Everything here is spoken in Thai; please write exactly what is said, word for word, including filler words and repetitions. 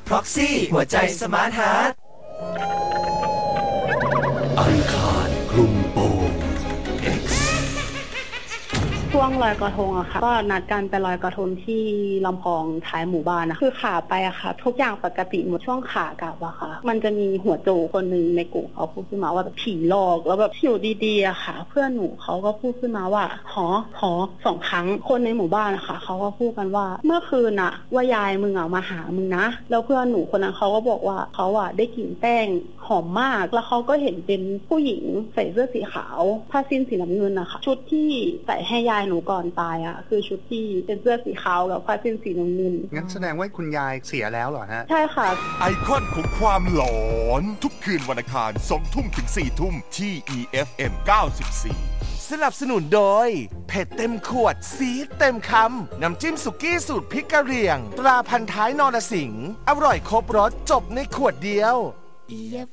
Proxy หัวใจสมาร์ทฮาร์ทอังคารคลุมโปง X ช่วงลอยกระทงอะค่ะก็นัดกันไปลอยกระทงที่ลำพองท้ายหมู่บ้านนะคือขาไปอะค่ะทุกอย่างปกติหมดช่วงขากลับอะค่ะมันจะมีหัวโจกคนนึงในกลุ่มเขาพูดขึ้นมาว่าแบบผีหลอกแล้วแบบอยู่ดีๆอะค่ะเพื่อนหนูเขาก็พูดขึ้นมาว่าหอหอสองครั้งคนในหมู่บ้านอะค่ะเขาก็พูดกันว่าเมื่อคืนอะว่ายายมึงอะมาหามึงนะแล้วเพื่อนหนูคนนั้นเขาก็บอกว่าเขาอะได้กลิ่นแป้งหอมมากแล้วเขาก็เห็นเป็นผู้หญิงใส่เสื้อสีขาวผ้าสิ้นสีน้ำเงินนะคะชุดที่ใส่ให้ยายหนูก่อนตายอ่ะคือชุดที่เป็นเสื้อสีขาวกับผ้าสิ้นสีน้ำเงินงั้นแสดงว่าคุณยายเสียแล้วเหรอฮะใช่ค่ะไอคอนของความหลอนทุกคืนวันอังคารสองทุ่มถึงสี่ทุ่มที่ อี เอฟ เอ็ม เก้าสิบสี่สนับสนุนโดยเผ็ดเต็มขวดซีดเต็มคำน้ำจิ้มสุกี้สูตรพริกกะเหรี่ยงตราพันท้ายนรสิงห์อร่อยครบรสจบในขวดเดียว